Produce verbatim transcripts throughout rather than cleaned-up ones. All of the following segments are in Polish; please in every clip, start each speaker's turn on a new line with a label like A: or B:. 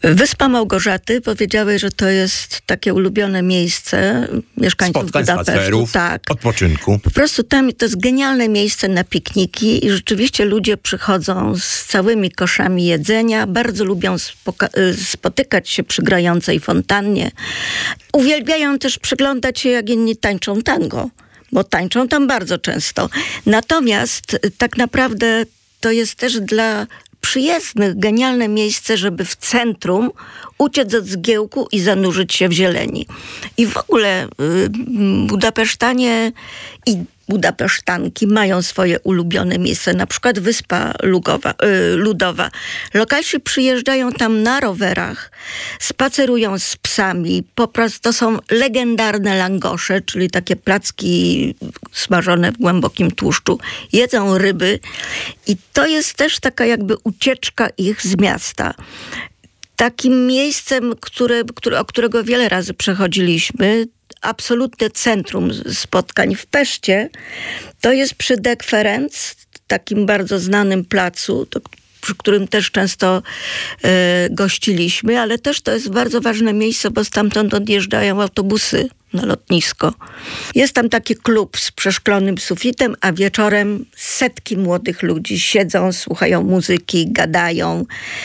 A: Wyspa Małgorzaty powiedziały, że to jest takie ulubione miejsce mieszkańców
B: Spotkań,
A: Budapesztu.
B: spacerów,
A: tak.
B: odpoczynku.
A: Po prostu tam to jest genialne miejsce na pikniki i rzeczywiście ludzie przychodzą z całymi koszami jedzenia, bardzo lubią spoka- spotykać się przy grającej fontannie. Uwielbiają też przyglądać się, jak inni tańczą tango, bo tańczą tam bardzo często. Natomiast tak naprawdę to jest też dla przyjezdnych genialne miejsce, żeby w centrum uciec od zgiełku i zanurzyć się w zieleni. I w ogóle y, Budapesztanie i Budapesztanki mają swoje ulubione miejsce, na przykład Wyspa Lugowa, y, Ludowa. Lokalsi przyjeżdżają tam na rowerach, spacerują z psami, po prostu to są legendarne langosze, czyli takie placki smażone w głębokim tłuszczu, jedzą ryby i to jest też taka jakby ucieczka ich z miasta. Takim miejscem, które, które, o którego wiele razy przechodziliśmy, absolutne centrum spotkań w Peszcie, to jest przy Dek Ferenc, takim bardzo znanym placu, to, przy którym też często y, gościliśmy, ale też to jest bardzo ważne miejsce, bo stamtąd odjeżdżają autobusy na lotnisko. Jest tam taki klub z przeszklonym sufitem, a wieczorem setki młodych ludzi siedzą, słuchają muzyki, gadają.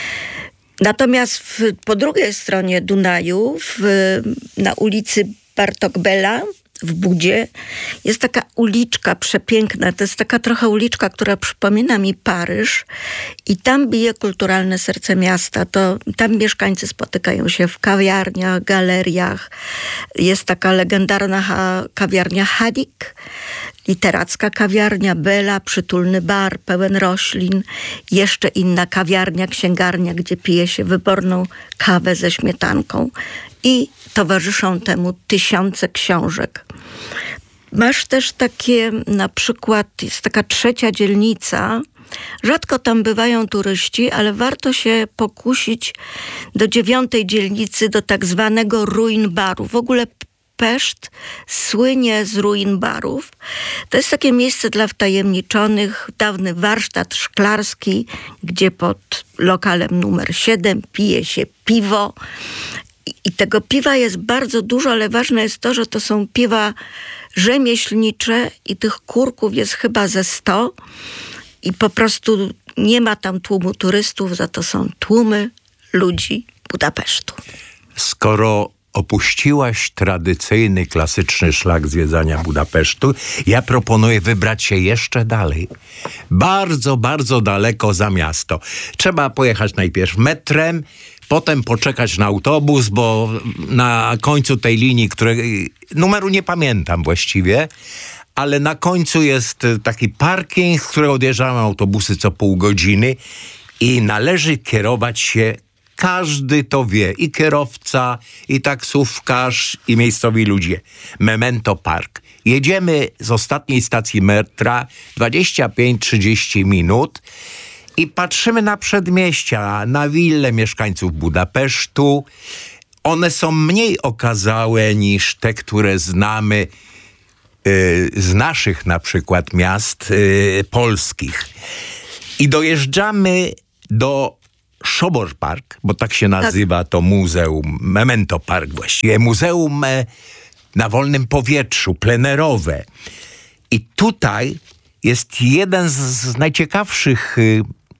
A: Natomiast w, po drugiej stronie Dunaju, w, na ulicy Bartók Bela w Budzie, jest taka uliczka przepiękna. To jest taka trochę uliczka, która przypomina mi Paryż i tam bije kulturalne serce miasta. To, tam mieszkańcy spotykają się w kawiarniach, galeriach. Jest taka legendarna ha, kawiarnia Hadik, literacka kawiarnia Bela, przytulny bar pełen roślin. Jeszcze inna kawiarnia, księgarnia, gdzie pije się wyborną kawę ze śmietanką. I towarzyszą temu tysiące książek. Masz też takie, na przykład jest taka trzecia dzielnica. Rzadko tam bywają turyści, ale warto się pokusić do dziewiątej dzielnicy, do tak zwanego ruin baru. W ogóle Peszt słynie z ruin barów. To jest takie miejsce dla wtajemniczonych, dawny warsztat szklarski, gdzie pod lokalem numer siedem pije się piwo. I tego piwa jest bardzo dużo, ale ważne jest to, że to są piwa rzemieślnicze i tych kurków jest chyba ze sto i po prostu nie ma tam tłumu turystów, za to są tłumy ludzi Budapesztu.
B: Skoro opuściłaś tradycyjny, klasyczny szlak zwiedzania Budapesztu, ja proponuję wybrać się jeszcze dalej. Bardzo, bardzo daleko za miasto. Trzeba pojechać najpierw metrem, potem poczekać na autobus, bo na końcu tej linii, której numeru nie pamiętam właściwie, ale na końcu jest taki parking, z którego odjeżdżają autobusy co pół godziny i należy kierować się, każdy to wie, i kierowca, i taksówkarz, i miejscowi ludzie. Memento Park. Jedziemy z ostatniej stacji metra dwadzieścia pięć trzydzieści minut i patrzymy na przedmieścia, na wille mieszkańców Budapesztu. One są mniej okazałe niż te, które znamy yy, z naszych na przykład miast yy, polskich. I dojeżdżamy do Sobor Park, bo tak się nazywa tak. To muzeum, Memento Park właściwie. Muzeum e, na wolnym powietrzu, plenerowe. I tutaj jest jeden z, z najciekawszych y,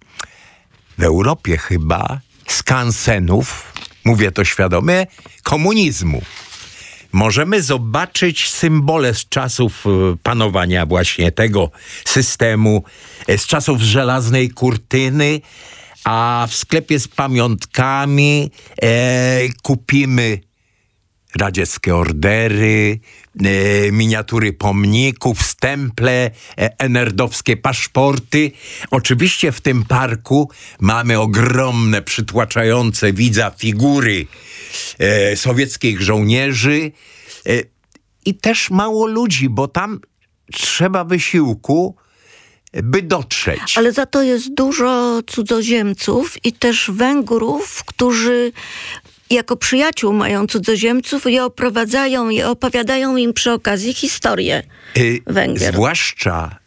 B: w Europie chyba skansenów, mówię to świadomie, komunizmu. Możemy zobaczyć symbole z czasów y, panowania właśnie tego systemu, y, z czasów żelaznej kurtyny, a w sklepie z pamiątkami e, kupimy radzieckie ordery, e, miniatury pomników, stemple, e, enerdowskie paszporty. Oczywiście w tym parku mamy ogromne, przytłaczające widza figury e, sowieckich żołnierzy e, i też mało ludzi, bo tam trzeba wysiłku, by dotrzeć.
A: Ale za to jest dużo cudzoziemców i też Węgrów, którzy jako przyjaciół mają cudzoziemców i oprowadzają i opowiadają im przy okazji historię
B: yy,
A: Węgier.
B: Zwłaszcza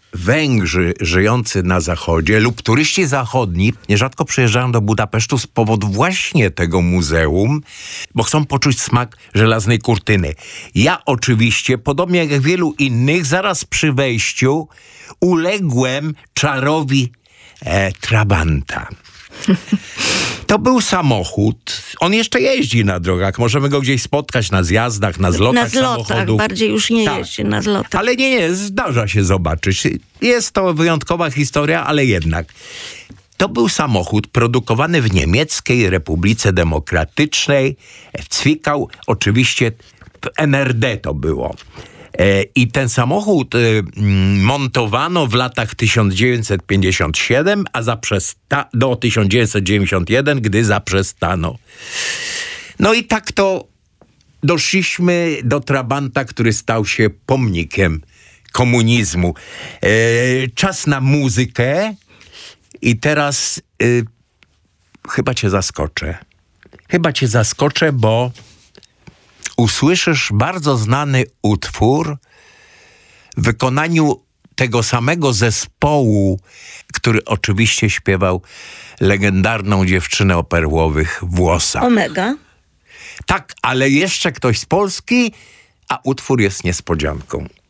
B: Węgrzy żyjący na zachodzie lub turyści zachodni nierzadko przyjeżdżają do Budapesztu z powodu właśnie tego muzeum, bo chcą poczuć smak żelaznej kurtyny. Ja oczywiście, podobnie jak wielu innych, zaraz przy wejściu uległem czarowi e, Trabanta. To był samochód. On jeszcze jeździ na drogach. Możemy go gdzieś spotkać na zjazdach, na zlotach
A: Na zlotach,
B: samochodów.
A: bardziej już nie
B: Tak.
A: jeździ na zlotach.
B: Ale nie, nie, zdarza się zobaczyć. Jest to wyjątkowa historia, ale jednak. To był samochód produkowany w Niemieckiej Republice Demokratycznej, w Zwickau, oczywiście w N R D to było. I ten samochód montowano w latach tysiąc dziewięćset pięćdziesiąt siedem, a zaprzesta- do tysiąc dziewięćset dziewięćdziesiąt jeden, gdy zaprzestano. No i tak to doszliśmy do Trabanta, który stał się pomnikiem komunizmu. E, czas na muzykę i teraz e, chyba cię zaskoczę. Chyba cię zaskoczę, bo usłyszysz bardzo znany utwór w wykonaniu tego samego zespołu, który oczywiście śpiewał legendarną dziewczynę o perłowych włosach.
A: Omega.
B: Tak, ale jeszcze ktoś z Polski, a utwór jest niespodzianką.